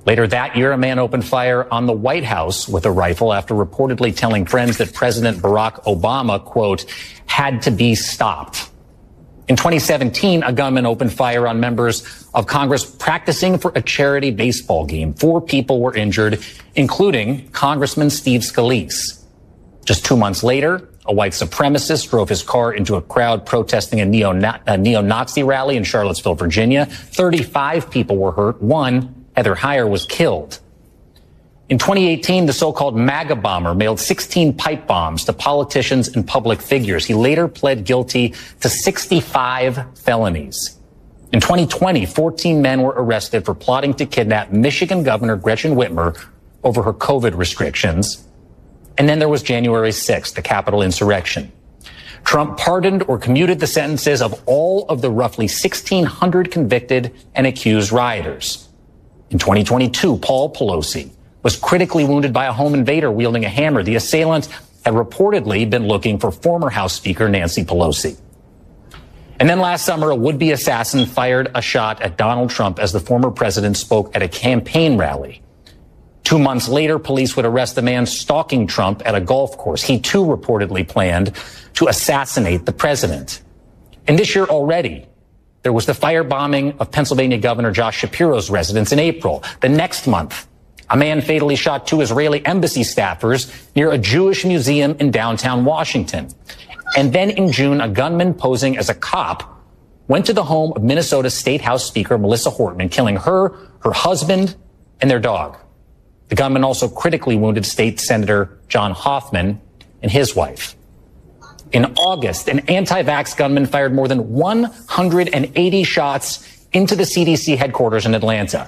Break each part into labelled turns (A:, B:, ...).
A: Later that year, a man opened fire on the White House with a rifle after reportedly telling friends that President Barack Obama, quote, had to be stopped. In 2017, a gunman opened fire on members of Congress practicing for a charity baseball game. 4 people were injured, including Congressman Steve Scalise. Just 2 months later, a white supremacist drove his car into a crowd protesting a neo-Nazi rally in Charlottesville, Virginia. 35 people were hurt. One, Heather Heyer, was killed. In 2018, the so-called MAGA bomber mailed 16 pipe bombs to politicians and public figures. He later pled guilty to 65 felonies. In 2020, 14 men were arrested for plotting to kidnap Michigan Governor Gretchen Whitmer over her COVID restrictions. And then there was January 6th, the Capitol insurrection. Trump pardoned or commuted the sentences of all of the roughly 1,600 convicted and accused rioters. In 2022, Paul Pelosi was critically wounded by a home invader wielding a hammer. The assailant had reportedly been looking for former House Speaker Nancy Pelosi. And then last summer, a would-be assassin fired a shot at Donald Trump as the former president spoke at a campaign rally. 2 months later, police would arrest the man stalking Trump at a golf course. He too reportedly planned to assassinate the president. And this year already, there was the firebombing of Pennsylvania Governor Josh Shapiro's residence in April. The next month, a man fatally shot 2 Israeli embassy staffers near a Jewish museum in downtown Washington. And then in June, a gunman posing as a cop went to the home of Minnesota State House Speaker Melissa Hortman, killing her, her husband, and their dog. The gunman also critically wounded State Senator John Hoffman and his wife. In August, an anti-vax gunman fired more than 180 shots into the CDC headquarters in Atlanta.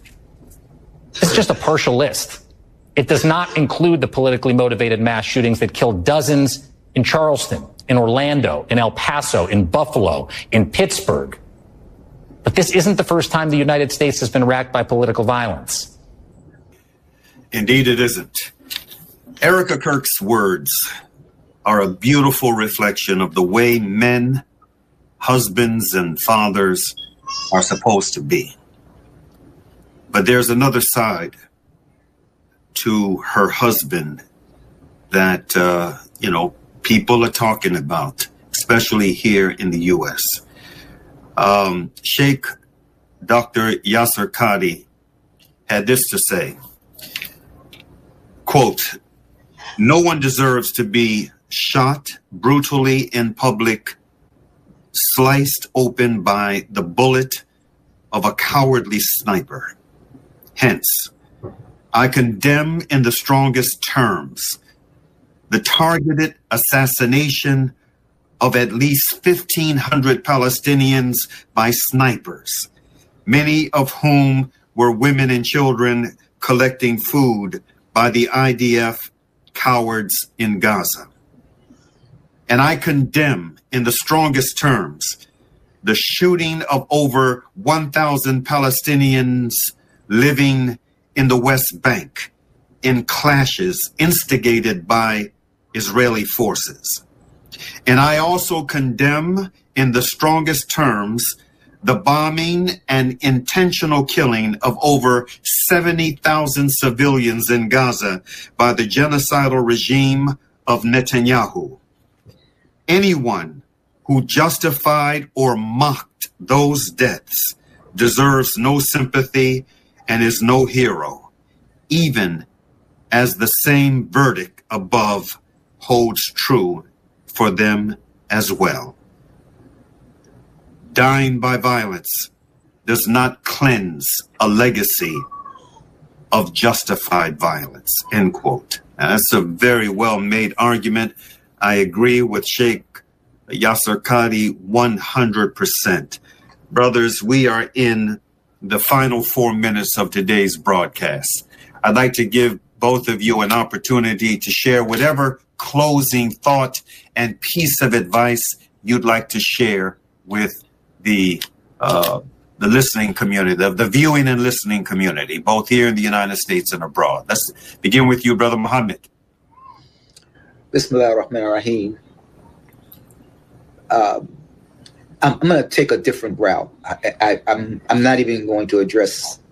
A: This is just a partial list. It does not include the politically motivated mass shootings that killed dozens in Charleston, in Orlando, in El Paso, in Buffalo, in Pittsburgh. But this isn't the first time the United States has been racked by political violence.
B: Indeed, it isn't. Erica Kirk's words are a beautiful reflection of the way men, husbands, and fathers are supposed to be. But there's another side to her husband that, people are talking about, especially here in the U.S. Sheikh Dr. Yasir Qadhi had this to say, quote, "No one deserves to be shot brutally in public, sliced open by the bullet of a cowardly sniper. Hence, I condemn in the strongest terms the targeted assassination of at least 1,500 Palestinians by snipers, many of whom were women and children collecting food by the IDF cowards in Gaza. And I condemn in the strongest terms the shooting of over 1,000 Palestinians living in the West Bank in clashes instigated by Israeli forces. And I also condemn in the strongest terms the bombing and intentional killing of over 70,000 civilians in Gaza by the genocidal regime of Netanyahu. Anyone who justified or mocked those deaths deserves no sympathy and is no hero, even as the same verdict above holds true for them as well. Dying by violence does not cleanse a legacy of justified violence," end quote. Now, that's a very well-made argument. I agree with Sheikh Yasir Qadhi 100%. Brothers, we are in the final 4 minutes of today's broadcast. I'd like to give both of you an opportunity to share whatever closing thought and piece of advice you'd like to share with the listening community, the viewing and listening community, both here in the United States and abroad. Let's begin with you, Brother Muhammad.
C: Bismillah ar-Rahman ar-Rahim. I'm going to take a different route. I'm not even going to address